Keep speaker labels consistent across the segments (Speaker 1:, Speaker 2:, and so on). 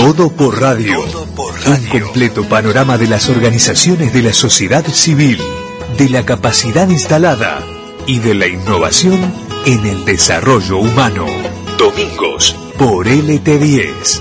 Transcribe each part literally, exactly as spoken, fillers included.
Speaker 1: Todo por radio. Todo por radio. Un completo panorama de las organizaciones de la sociedad civil, de la capacidad instalada y de la innovación en el desarrollo humano. Domingos por L T diez.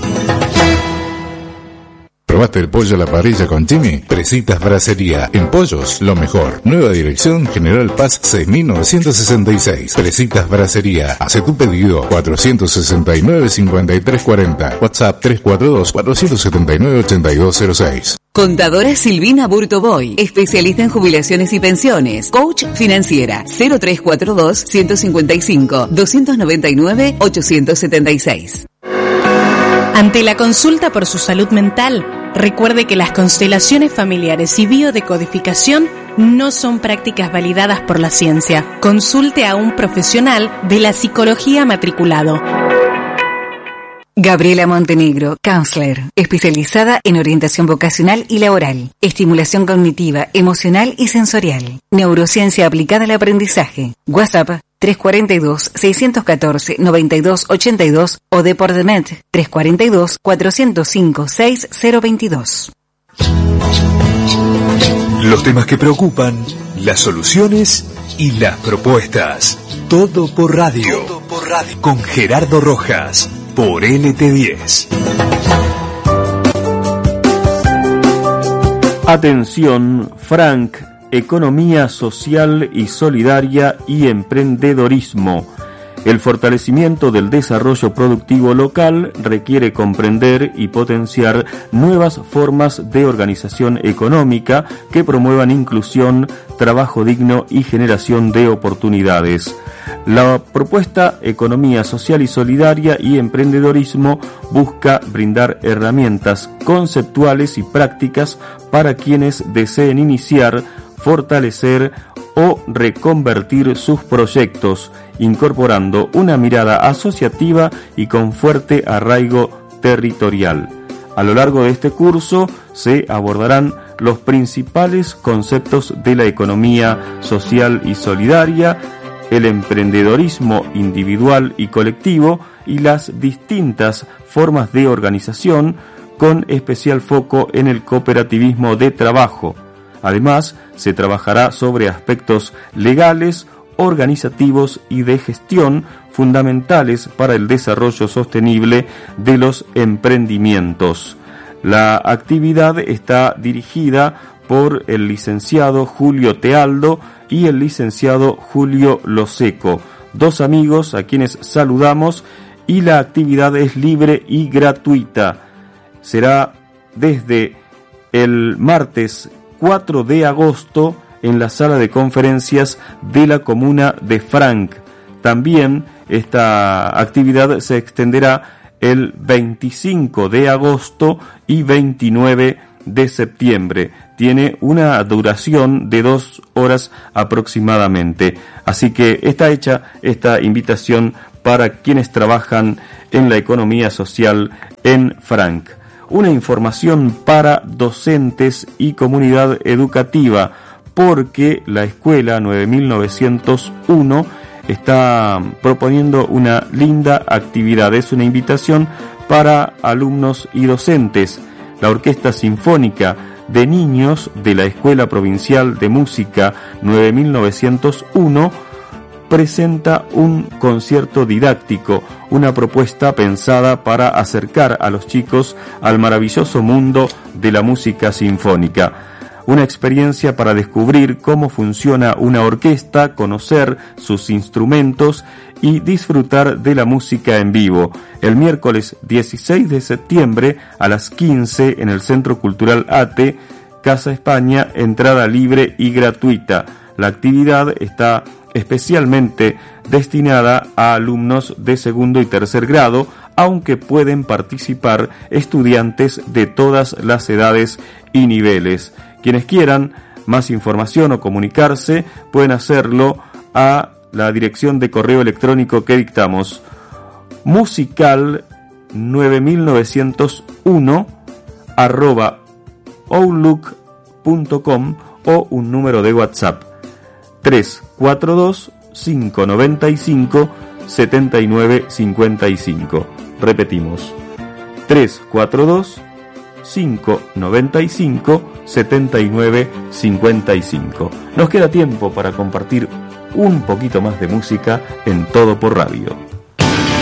Speaker 2: ¿Probaste el pollo a la parrilla con Jimmy? Presitas Bracería. En pollos, lo mejor. Nueva dirección, General Paz seis mil novecientos sesenta y seis. Presitas Bracería. Hace tu pedido cuatrocientos sesenta y nueve, cincuenta y tres cuarenta. WhatsApp tres cuatro dos, cuatrocientos setenta y nueve, ochenta y dos cero seis.
Speaker 3: Contadora Silvina Burtoboy, especialista en jubilaciones y pensiones. Coach financiera cero tres cuatro dos, ciento cincuenta y cinco, doscientos noventa y nueve, ochocientos setenta y seis.
Speaker 4: Ante la consulta por su salud mental, recuerde que las constelaciones familiares y biodecodificación no son prácticas validadas por la ciencia. Consulte a un profesional de la psicología matriculado.
Speaker 3: Gabriela Montenegro, counselor, especializada en orientación vocacional y laboral, estimulación cognitiva, emocional y sensorial, neurociencia aplicada al aprendizaje. WhatsApp tres cuatro dos, seis uno cuatro, nueve dos ocho dos o Deportment tres cuatro dos, cuatro cero cinco, seis cero dos dos.
Speaker 1: Los temas que preocupan, las soluciones y las propuestas. Todo por radio. Todo por radio. Con Gerardo Rojas. Por L T diez.
Speaker 5: Atención, Frank, economía social y solidaria y emprendedorismo. El fortalecimiento del desarrollo productivo local requiere comprender y potenciar nuevas formas de organización económica que promuevan inclusión, trabajo digno y generación de oportunidades. La propuesta Economía Social y Solidaria y Emprendedorismo busca brindar herramientas conceptuales y prácticas para quienes deseen iniciar, fortalecer o reconvertir sus proyectos, incorporando una mirada asociativa y con fuerte arraigo territorial. A lo largo de este curso se abordarán los principales conceptos de la economía social y solidaria, el emprendedorismo individual y colectivo y las distintas formas de organización, con especial foco en el cooperativismo de trabajo. Además, se trabajará sobre aspectos legales, organizativos y de gestión fundamentales para el desarrollo sostenible de los emprendimientos. La actividad está dirigida por el licenciado Julio Tealdo y el licenciado Julio Loseco, dos amigos a quienes saludamos, y la actividad es libre y gratuita. Será desde el martes cuatro de agosto en la sala de conferencias de la comuna de Frank. También esta actividad se extenderá el veinticinco de agosto y veintinueve de septiembre. Tiene una duración de dos horas aproximadamente. Así que está hecha esta invitación para quienes trabajan en la economía social en Frank. Una información para docentes y comunidad educativa, porque la escuela nueve mil novecientos uno está proponiendo una linda actividad. Es una invitación para alumnos y docentes. La Orquesta Sinfónica de Niños de la Escuela Provincial de Música nueve mil novecientos uno presenta un concierto didáctico, una propuesta pensada para acercar a los chicos al maravilloso mundo de la música sinfónica. Una experiencia para descubrir cómo funciona una orquesta, conocer sus instrumentos y disfrutar de la música en vivo. El miércoles dieciséis de septiembre a las quince en el Centro Cultural ATE, Casa España, entrada libre y gratuita. La actividad está especialmente destinada a alumnos de segundo y tercer grado, aunque pueden participar estudiantes de todas las edades y niveles. Quienes quieran más información o comunicarse pueden hacerlo a la dirección de correo electrónico que dictamos: musical nueve mil novecientos uno arroba outlook punto com o un número de WhatsApp tres cuatro dos, cinco nueve cinco, siete nueve cinco cinco. Repetimos: tres cuatro dos, cinco nueve cinco, siete nueve cinco cinco. Nos queda tiempo para compartir un poquito más de música en Todo por Radio.